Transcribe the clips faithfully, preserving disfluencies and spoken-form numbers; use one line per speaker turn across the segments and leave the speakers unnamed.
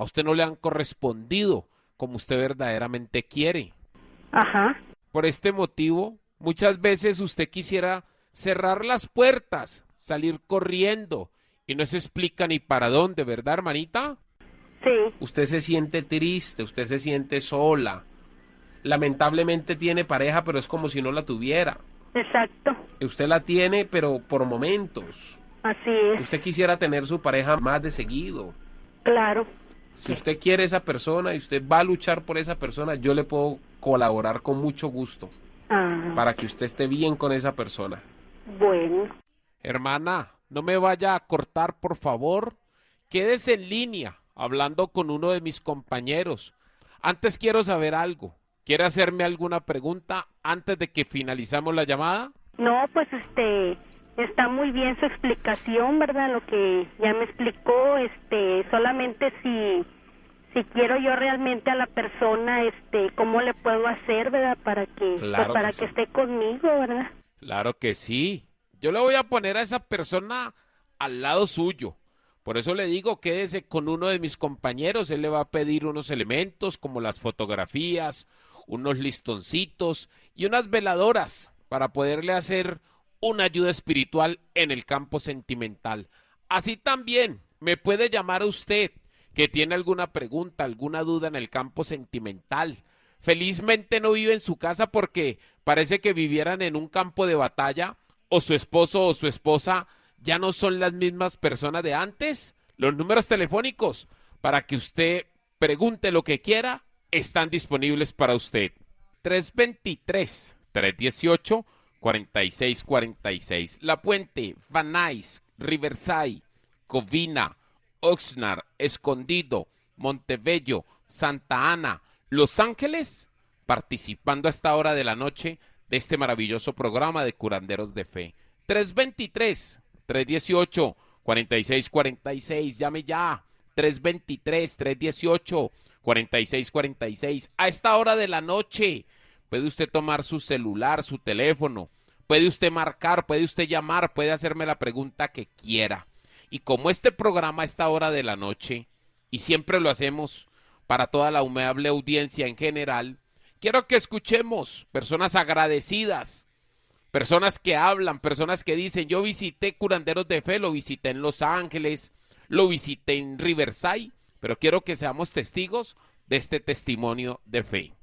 a usted no le han correspondido como usted verdaderamente quiere.
Ajá.
Por este motivo, muchas veces usted quisiera cerrar las puertas, salir corriendo y no se explica ni para dónde, ¿verdad, hermanita?
Sí.
Usted se siente triste, usted se siente sola. Lamentablemente tiene pareja, pero es como si no la tuviera.
Exacto.
Usted la tiene, pero por momentos.
Así es.
Usted quisiera tener su pareja más de seguido.
Claro.
Si usted quiere esa persona y usted va a luchar por esa persona, yo le puedo colaborar con mucho gusto
Ah,
para que usted esté bien con esa persona.
bueno.
Hermana, no me vaya a cortar, por favor. Quédese en línea hablando con uno de mis compañeros. Antes quiero saber algo. ¿Quiere hacerme alguna pregunta antes de que finalizamos la llamada?
No, pues este, está muy bien su explicación, ¿verdad? Lo que ya me explicó, este, solamente si, si quiero yo realmente a la persona, este, ¿cómo le puedo hacer, verdad? Para que,
Claro
pues, para
que
que
sí.
esté conmigo, ¿verdad?
Claro que sí. Yo le voy a poner a esa persona al lado suyo. Por eso le digo, quédese con uno de mis compañeros. Él le va a pedir unos elementos como las fotografías, unos listoncitos y unas veladoras para poderle hacer una ayuda espiritual en el campo sentimental. Así también me puede llamar a usted que tiene alguna pregunta, alguna duda en el campo sentimental. Felizmente no vive en su casa porque parece que vivieran en un campo de batalla o su esposo o su esposa ya no son las mismas personas de antes. Los números telefónicos para que usted pregunte lo que quiera están disponibles para usted. tres dos tres, tres uno ocho, cuatro seis cuatro seis. La Puente, Van Nuys, Riverside, Covina, Oxnard, Escondido, Montebello, Santa Ana, Los Ángeles, participando a esta hora de la noche de este maravilloso programa de Curanderos de Fe. tres dos tres, tres uno ocho, cuatro seis cuatro seis. Llame ya. tres dos tres, tres uno ocho, cuatro seis cuatro seis. A esta hora de la noche puede usted tomar su celular, su teléfono, puede usted marcar, puede usted llamar, puede hacerme la pregunta que quiera. Y como este programa a esta hora de la noche, y siempre lo hacemos para toda la amable audiencia en general, quiero que escuchemos personas agradecidas, personas que hablan, personas que dicen, yo visité Curanderos de Fe, lo visité en Los Ángeles, lo visité en Riverside, pero quiero que seamos testigos de este testimonio de fe.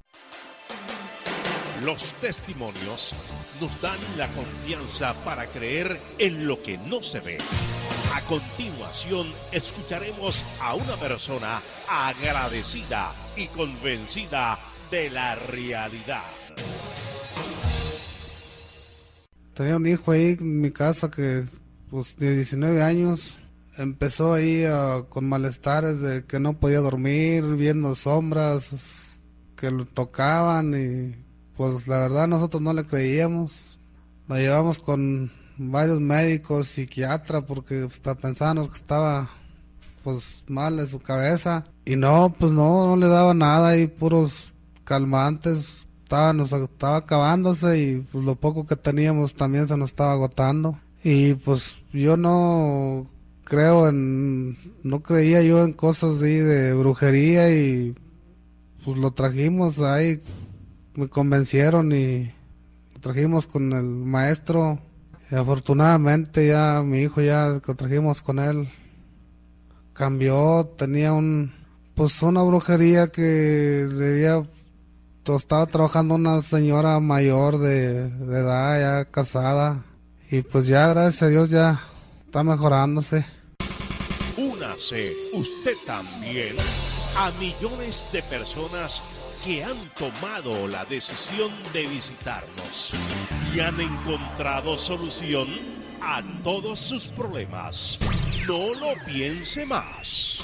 Los testimonios nos dan la confianza para creer en lo que no se ve. A continuación, escucharemos a una persona agradecida y convencida de la realidad.
Tenía un hijo ahí en mi casa que, pues, de diecinueve años, empezó ahí uh, con malestares de que no podía dormir, viendo sombras que lo tocaban y, pues, la verdad nosotros no le creíamos. Lo llevamos con varios médicos, psiquiatras, porque hasta pensábamos que estaba, pues, mal de su cabeza. Y no, pues no, no le daba nada y puros calmantes. Estaba, nos estaba acabándose y pues lo poco que teníamos también se nos estaba agotando. Y pues yo no creo en, no creía yo en cosas así de brujería y pues lo trajimos ahí, me convencieron y lo trajimos con el maestro. Y afortunadamente ya mi hijo ya lo trajimos con él, cambió, tenía un, pues una brujería que debía, estaba trabajando una señora mayor de, de edad, ya casada, y pues ya gracias a Dios ya está mejorándose.
Únase usted también a millones de personas que han tomado la decisión de visitarnos y han encontrado solución a todos sus problemas. No lo piense más.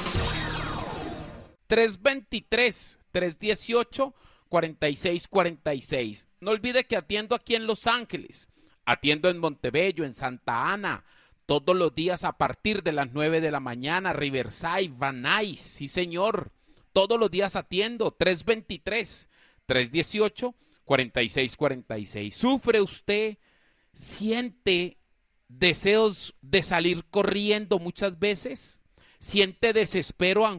tres dos tres, tres uno ocho, cuatro seis cuatro seis. No olvide que atiendo aquí en Los Ángeles, atiendo en Montebello, en Santa Ana, todos los días a partir de las nueve de la mañana, Riverside, Van Nuys, sí señor, todos los días atiendo, tres dos tres, tres uno ocho, cuatro seis cuatro seis. ¿Sufre usted? ¿Siente deseos de salir corriendo muchas veces? ¿Siente desespero,